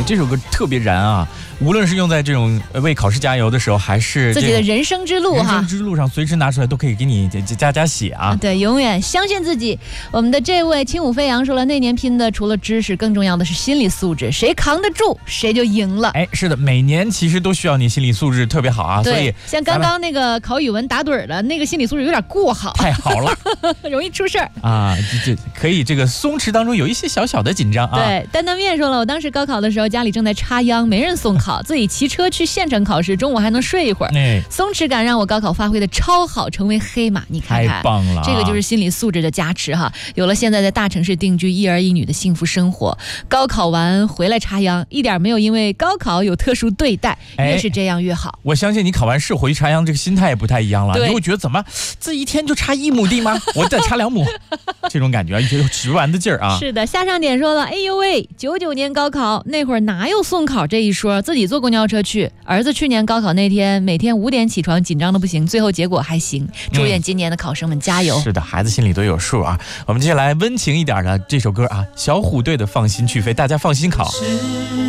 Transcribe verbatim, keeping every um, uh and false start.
这首歌特别燃啊！无论是用在这种为考试加油的时候，还是自己的人生之路哈， 人生之路上随时拿出来都可以给你加加血啊！ 对，永远相信自己。我们的这位轻舞飞扬说了，那年拼的除了知识，更重要的是心理素质，谁扛得住谁就赢了。 哎，是的，每年其实都需要你心理素质特别好啊。所以像刚刚那个考语文打盹的那个心理素质有点过好， 太好了， 容易出事儿啊！这这可以这个松弛当中有一些小小的紧张啊。 对，担担面说了，我当时高考的时候家里正在插秧，没人送考，自己骑车去县城考试，中午还能睡一会儿， 哎、 松弛感让我高考发挥的超好，成为黑马。你看看， 太棒了、啊， 这个就是心理素质的加持哈。有了现在在大城市定居一儿一女的幸福生活，高考完回来插秧，一点没有因为高考有特殊对待，越是这样越好。 我相信你考完试回去插秧，这个心态也不太一样了。你会觉得怎么这一天就插一亩地吗？我再插两亩，这种感觉，一觉得值完的劲儿啊。 是的，下上点说了，哎呦喂，九九年高考那会儿哪有送考这一说，自己坐公交车去。儿子去年高考那天，每天五点起床，紧张的不行，最后结果还行。祝愿今年的考生们加油。 嗯、是的，孩子心里都有数啊。我们接下来温情一点的这首歌啊，小虎队的《放心去飞》，大家放心考。